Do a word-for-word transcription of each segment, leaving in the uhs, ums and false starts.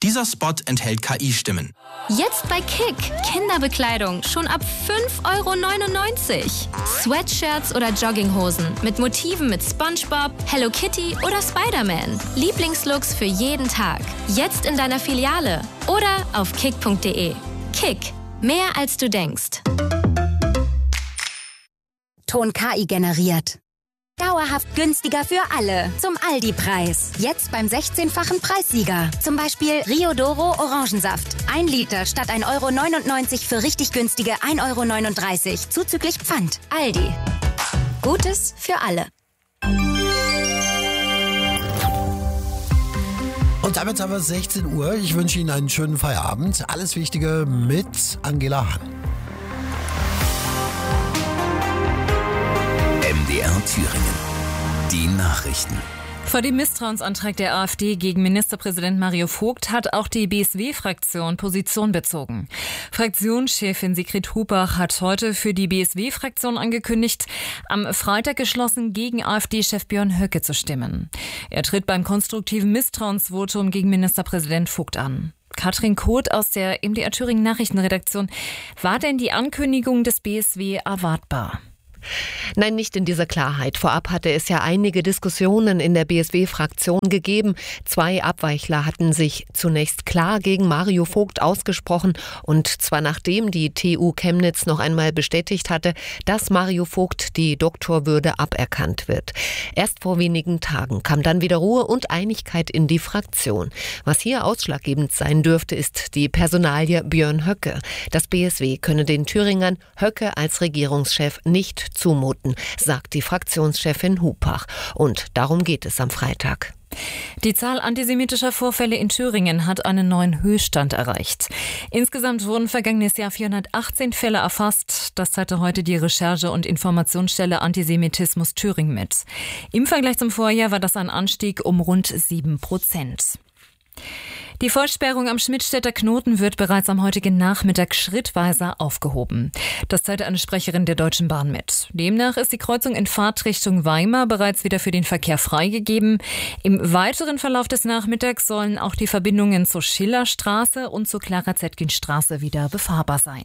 Dieser Spot enthält K I-Stimmen. Jetzt bei Kick. Kinderbekleidung schon ab fünf Euro neunundneunzig. Sweatshirts oder Jogginghosen mit Motiven mit SpongeBob, Hello Kitty oder Spider-Man. Lieblingslooks für jeden Tag. Jetzt in deiner Filiale oder auf kick punkt de. Kick. Mehr als du denkst. Ton K I generiert. Dauerhaft günstiger für alle. Zum Aldi-Preis. Jetzt beim sechzehnfachen Preissieger. Zum Beispiel Rio Doro Orangensaft. Ein Liter statt ein Euro neunundneunzig für richtig günstige ein Euro neununddreißig. Zuzüglich Pfand. Aldi. Gutes für alle. Und damit haben wir sechzehn Uhr. Ich wünsche Ihnen einen schönen Feierabend. Alles Wichtige mit Angela Hahn. M D R Thüringen. Die Nachrichten. Vor dem Misstrauensantrag der AfD gegen Ministerpräsident Mario Vogt hat auch die B S W-Fraktion Position bezogen. Fraktionschefin Sigrid Hupach hat heute für die B S W-Fraktion angekündigt, am Freitag geschlossen gegen AfD-Chef Björn Höcke zu stimmen. Er tritt beim konstruktiven Misstrauensvotum gegen Ministerpräsident Vogt an. Katrin Koth aus der M D R Thüringen Nachrichtenredaktion. War denn die Ankündigung des B S W erwartbar? Nein, nicht in dieser Klarheit. Vorab hatte es ja einige Diskussionen in der B S W-Fraktion gegeben. Zwei Abweichler hatten sich zunächst klar gegen Mario Vogt ausgesprochen, und zwar nachdem die T U Chemnitz noch einmal bestätigt hatte, dass Mario Vogt die Doktorwürde aberkannt wird. Erst vor wenigen Tagen kam dann wieder Ruhe und Einigkeit in die Fraktion. Was hier ausschlaggebend sein dürfte, ist die Personalie Björn Höcke. Das B S W könne den Thüringern Höcke als Regierungschef nicht zumuten, sagt die Fraktionschefin Hupach. Und darum geht es am Freitag. Die Zahl antisemitischer Vorfälle in Thüringen hat einen neuen Höchststand erreicht. Insgesamt wurden vergangenes Jahr vierhundertachtzehn Fälle erfasst. Das teilte heute die Recherche- und Informationsstelle Antisemitismus Thüringen mit. Im Vergleich zum Vorjahr war das ein Anstieg um rund sieben Prozent. Die Vollsperrung am Schmidtstädter Knoten wird bereits am heutigen Nachmittag schrittweise aufgehoben. Das teilte eine Sprecherin der Deutschen Bahn mit. Demnach ist die Kreuzung in Fahrtrichtung Weimar bereits wieder für den Verkehr freigegeben. Im weiteren Verlauf des Nachmittags sollen auch die Verbindungen zur Schillerstraße und zur Clara-Zetkin-Straße wieder befahrbar sein.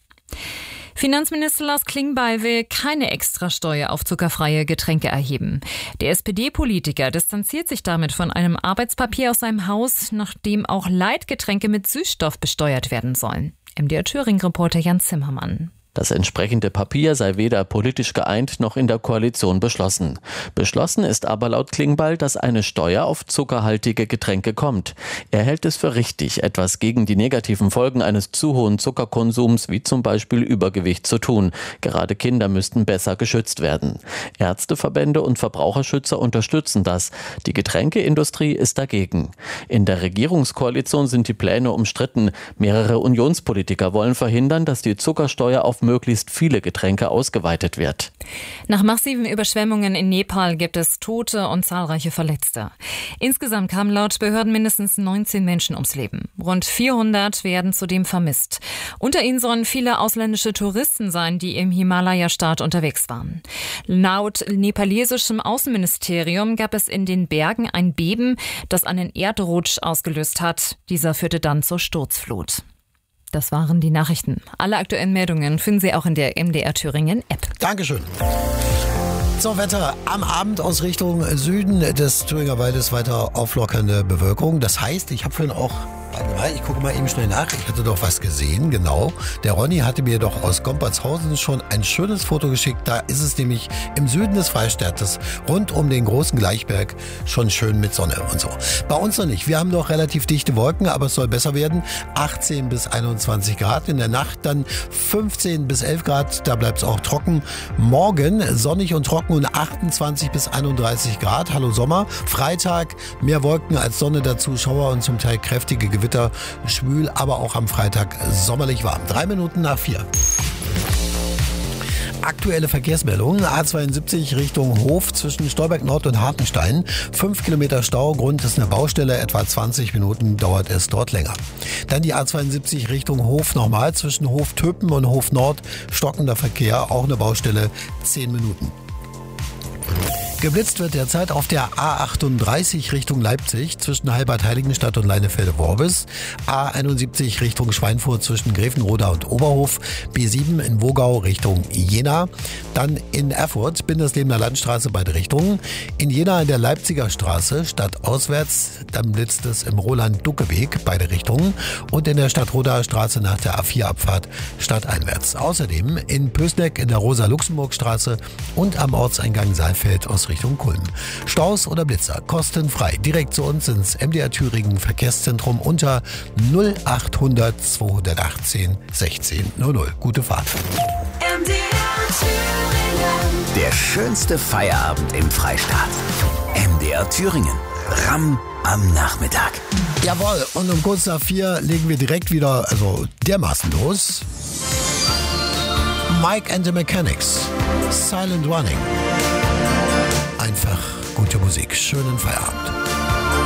Finanzminister Lars Klingbeil will keine Extrasteuer auf zuckerfreie Getränke erheben. Der S P D-Politiker distanziert sich damit von einem Arbeitspapier aus seinem Haus, nach dem auch Leitgetränke mit Süßstoff besteuert werden sollen. M D R Thüringen-Reporter Jan Zimmermann. Das entsprechende Papier sei weder politisch geeint noch in der Koalition beschlossen. Beschlossen ist aber laut Klingbeil, dass eine Steuer auf zuckerhaltige Getränke kommt. Er hält es für richtig, etwas gegen die negativen Folgen eines zu hohen Zuckerkonsums, wie zum Beispiel Übergewicht, zu tun. Gerade Kinder müssten besser geschützt werden. Ärzteverbände und Verbraucherschützer unterstützen das. Die Getränkeindustrie ist dagegen. In der Regierungskoalition sind die Pläne umstritten. Mehrere Unionspolitiker wollen verhindern, dass die Zuckersteuer auf möglichst viele Getränke ausgeweitet wird. Nach massiven Überschwemmungen in Nepal gibt es Tote und zahlreiche Verletzte. Insgesamt kamen laut Behörden mindestens neunzehn Menschen ums Leben. Rund vierhundert werden zudem vermisst. Unter ihnen sollen viele ausländische Touristen sein, die im Himalaya-Staat unterwegs waren. Laut nepalesischem Außenministerium gab es in den Bergen ein Beben, das einen Erdrutsch ausgelöst hat. Dieser führte dann zur Sturzflut. Das waren die Nachrichten. Alle aktuellen Meldungen finden Sie auch in der M D R Thüringen App. Dankeschön. So, Wetter am Abend aus Richtung Süden des Thüringer Waldes weiter auflockernde Bewölkung. Das heißt, ich habe vorhin auch, warte mal, ich gucke mal eben schnell nach, ich hatte doch was gesehen, genau. Der Ronny hatte mir doch aus Gompertshausen schon ein schönes Foto geschickt. Da ist es nämlich im Süden des Freistaates, rund um den großen Gleichberg, schon schön mit Sonne und so. Bei uns noch nicht. Wir haben noch relativ dichte Wolken, aber es soll besser werden. achtzehn bis einundzwanzig Grad. In der Nacht dann fünfzehn bis elf Grad. Da bleibt es auch trocken. Morgen sonnig und trocken und achtundzwanzig bis einunddreißig Grad. Hallo Sommer. Freitag mehr Wolken als Sonne dazu. Schauer und zum Teil kräftige Gewitter. Schwül, aber auch am Freitag sommerlich warm. Drei Minuten nach vier. Aktuelle Verkehrsmeldungen. A zweiundsiebzig Richtung Hof zwischen Stolberg Nord und Hartenstein. Fünf Kilometer Stau. Grund ist eine Baustelle. Etwa zwanzig Minuten dauert es dort länger. Dann die A zweiundsiebzig Richtung Hof nochmal. Zwischen Hof Töpen und Hof Nord stockender Verkehr. Auch eine Baustelle. Zehn Minuten. Geblitzt wird derzeit auf der A achtunddreißig Richtung Leipzig zwischen Halbert-Heiligenstadt und Leinefelde-Worbis, A einundsiebzig Richtung Schweinfurt zwischen Grevenroda und Oberhof, B sieben in Wogau Richtung Jena, dann in Erfurt Binderslebener Landstraße beide Richtungen, in Jena in der Leipziger Straße stadtauswärts, dann blitzt es im Roland-Ducke-Weg beide Richtungen und in der Stadtrodaer Straße nach der A vier Abfahrt stadteinwärts. Außerdem in Pößneck in der Rosa-Luxemburg-Straße und am Ortseingang Saalfeld aus Richtung Kulm. Staus oder Blitzer kostenfrei. Direkt zu uns ins M D R Thüringen Verkehrszentrum unter null achthundert zweihundertachtzehn sechzehn null null. Gute Fahrt. M D R Thüringen. Der schönste Feierabend im Freistaat. M D R Thüringen. Ramm am Nachmittag. Jawohl, und um kurz nach vier legen wir direkt wieder, also dermaßen los. Mike and the Mechanics. Silent Running. Einfach gute Musik. Schönen Feierabend.